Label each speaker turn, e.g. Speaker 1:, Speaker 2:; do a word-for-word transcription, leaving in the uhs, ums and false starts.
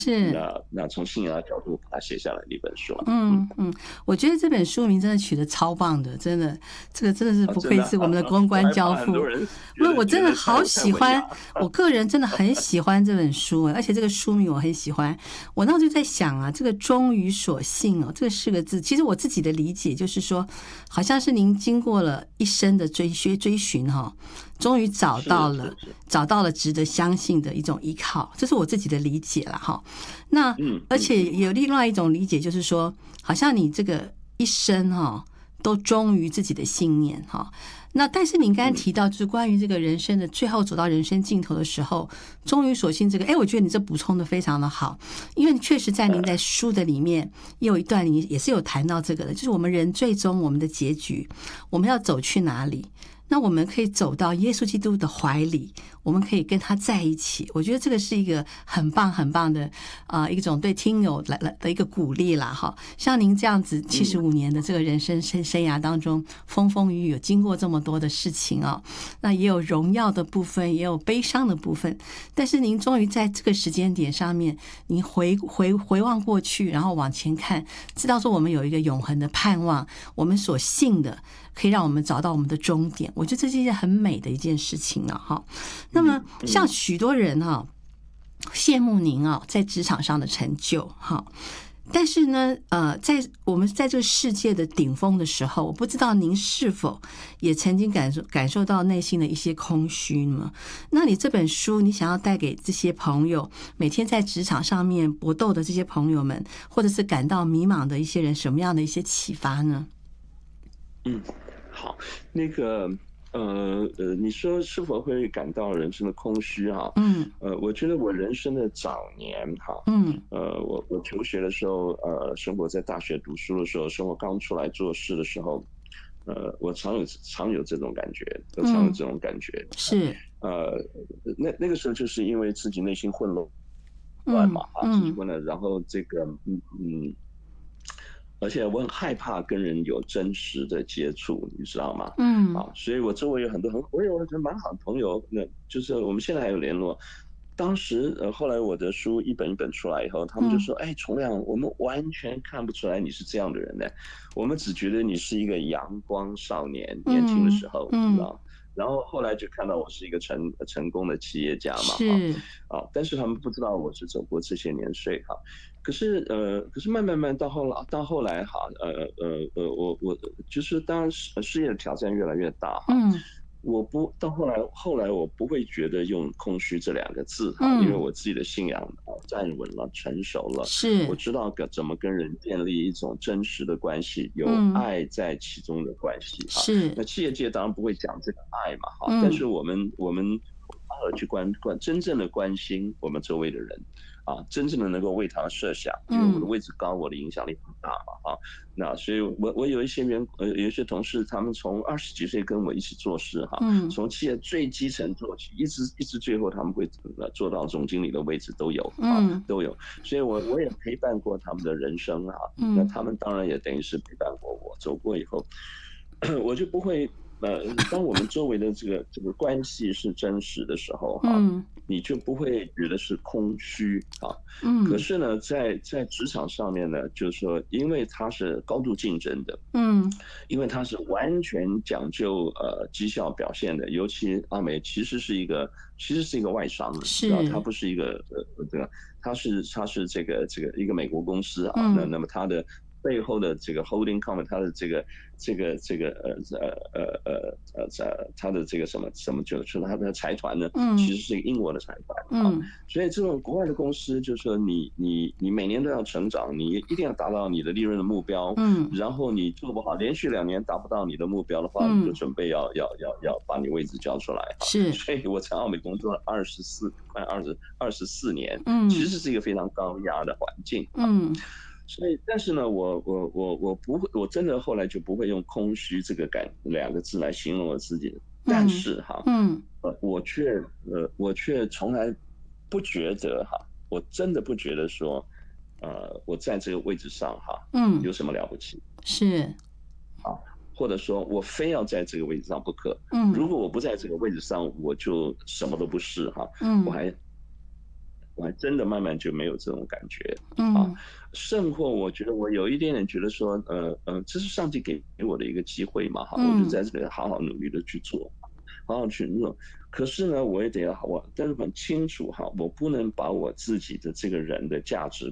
Speaker 1: 是。
Speaker 2: 那那从信仰的角度把它写下来的一本书。
Speaker 1: 嗯嗯，我觉得这本书名真的取得超棒的，真的，这个真的是
Speaker 2: 啊，
Speaker 1: 不
Speaker 2: 真的啊，
Speaker 1: 愧是我们的公
Speaker 2: 我
Speaker 1: 关交付。
Speaker 2: 害怕很多人觉
Speaker 1: 因为我真的
Speaker 2: 得觉得
Speaker 1: 好
Speaker 2: 太太文雅。
Speaker 1: 喜欢，我个人真的很喜欢这本书，而且这个书名我很喜欢。我那时候就在想啊，这个忠于所信哦，这四个字，其实我自己的理解就是说，好像是您经过了一生的追寻追寻哈，终于找到了找到了值得相信的一种依靠，这是我自己的理解了哈。那而且有另外一种理解，就是说，好像你这个一生哈都忠于自己的信念哈。那但是您刚才提到，就是关于这个人生的最后走到人生尽头的时候，忠于所信这个，哎，我觉得你这补充的非常的好，因为确实在您在书的里面也有一段，你也是有谈到这个的，就是我们人最终我们的结局，我们要走去哪里？那我们可以走到耶稣基督的怀里，我们可以跟他在一起。我觉得这个是一个很棒很棒的啊、呃、一种对听友来来的一个鼓励啦哈。像您这样子七十五年的这个人生生生涯当中，风风雨雨有经过这么多的事情啊、哦，那也有荣耀的部分，也有悲伤的部分，但是您终于在这个时间点上面，您回回回望过去，然后往前看，知道说我们有一个永恒的盼望，我们所信的可以让我们找到我们的终点。我觉得这是一件很美的一件事情了哈。那么像许多人哈羡慕您啊在职场上的成就哈，但是呢呃在我们在这个世界的顶峰的时候，我不知道您是否也曾经感受感受到内心的一些空虚呢？那你这本书你想要带给这些朋友，每天在职场上面搏斗的这些朋友们，或者是感到迷茫的一些人，什么样的一些启发呢？
Speaker 2: 嗯，好，那个呃呃，你说是否会感到人生的空虚啊？
Speaker 1: 嗯
Speaker 2: 呃，我觉得我人生的早年哈，
Speaker 1: 嗯
Speaker 2: 呃，我我求学的时候，呃，生活在大学读书的时候，生活刚出来做事的时候，呃，我常有常有这种感觉，我常有
Speaker 1: 嗯，
Speaker 2: 这种感觉。
Speaker 1: 是。
Speaker 2: 呃，那那个时候就是因为自己内心混乱嘛，
Speaker 1: 嗯
Speaker 2: 啊，自己
Speaker 1: 嗯
Speaker 2: 混乱，然后这个嗯嗯。而且我很害怕跟人有真实的接触，你知道吗？
Speaker 1: 嗯
Speaker 2: 啊，所以我周围有很多很，我有很蛮好的朋友，那就是我们现在还有联络。当时呃，后来我的书一本一本出来以后，他们就
Speaker 1: 嗯
Speaker 2: 说：“哎，重亮，我们完全看不出来你是这样的人呢，我们只觉得你是一个阳光少年，年轻的
Speaker 1: 嗯
Speaker 2: 时候，你知
Speaker 1: 嗯，
Speaker 2: 道。”然后后来就看到我是一个成成功的企业家嘛，哈，
Speaker 1: 是。
Speaker 2: 啊，但是他们不知道我是走过这些年岁哈。可是呃，可是慢慢慢到后来到后来哈，呃呃呃，我我就是当然事事业的挑战越来越大哈。
Speaker 1: 嗯
Speaker 2: 我不到后来后来我不会觉得用空虚这两个字哈，因为
Speaker 1: 嗯，
Speaker 2: 我自己的信仰啊站稳了，成熟了，我
Speaker 1: 是。
Speaker 2: 知道跟怎么跟人建立一种真实的关系，有
Speaker 1: 嗯
Speaker 2: 爱在其中的关系哈。
Speaker 1: 是。
Speaker 2: 那企业界当然不会讲这个爱嘛哈，但
Speaker 1: 嗯
Speaker 2: 是我们我们偶尔去关关真正的关心我们周围的人。啊，真正的能够为他设想，因为我的
Speaker 1: 嗯
Speaker 2: 位置高，我的影响力很大嘛，啊，那所以我我有一些员呃有一些同事，他们从二十几岁跟我一起做事哈，
Speaker 1: 嗯
Speaker 2: 从企业最基层做起，一直一直最后他们会呃做到总经理的位置都有啊，
Speaker 1: 嗯
Speaker 2: 都有，所以我我也陪伴过他们的人生啊，那
Speaker 1: 嗯
Speaker 2: 他们当然也等于是陪伴过我，走过以后，我就不会呃，当我们周围的这个这个关系是真实的时候哈，
Speaker 1: 嗯
Speaker 2: 你就不会觉得是空虚啊。可
Speaker 1: 嗯
Speaker 2: 是呢，在在职场上面呢，就是说，因为它是高度竞争的，
Speaker 1: 嗯，
Speaker 2: 因为它是完全讲究呃绩效表现的，尤其阿美其实是一个其实是一个外商，你知道，它
Speaker 1: 是。
Speaker 2: 不是一个呃这个，它是它是这个这个一个美国公司啊，那
Speaker 1: 嗯
Speaker 2: 那么它的背后的这个 holding company，它的这个这个这个呃呃呃呃呃呃它的这个什么什么就是它的财团呢，其
Speaker 1: 嗯
Speaker 2: 实是一个英国的财团啊，
Speaker 1: 嗯
Speaker 2: 所以这种国外的公司就是说你你你每年都要成长，你一定要达到你的利润的目标，
Speaker 1: 嗯
Speaker 2: 然后你做不好，连续两年达不到你的目标的话，你就
Speaker 1: 嗯，
Speaker 2: 准备要要要要把你位置交出来哈。
Speaker 1: 是。
Speaker 2: 所以我在澳美工作了二十四快二十二十四年，其
Speaker 1: 嗯
Speaker 2: 实是一个非常高压的环境。
Speaker 1: 嗯
Speaker 2: 所以，但是呢，我我我我不会，我真的后来就不会用空虚这个感两个字来形容我自己。但
Speaker 1: 嗯
Speaker 2: 是哈，
Speaker 1: 嗯
Speaker 2: 呃，我却呃，我却从来不觉得哈，我真的不觉得说，呃，我在这个位置上哈，
Speaker 1: 嗯，
Speaker 2: 有什么了不起
Speaker 1: 是。
Speaker 2: 啊？或者说我非要在这个位置上不可。
Speaker 1: 嗯
Speaker 2: 如果我不在这个位置上，我就什么都不是哈。我
Speaker 1: 嗯
Speaker 2: 还我还真的慢慢就没有这种感觉啊。
Speaker 1: 嗯
Speaker 2: 甚或我觉得我有一点点觉得说，呃呃，这是上帝给我的一个机会嘛，哈，我就
Speaker 1: 嗯
Speaker 2: 在这里好好努力的去做，好好去弄。可是呢，我也得要我，但是很清楚哈，我不能把我自己的这个人的价值